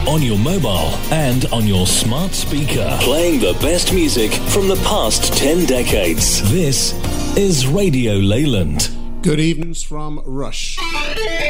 on your mobile, and on your smart speaker. Playing the best music from the past 10 decades. This is Radio Leyland. Good evenings from Rush.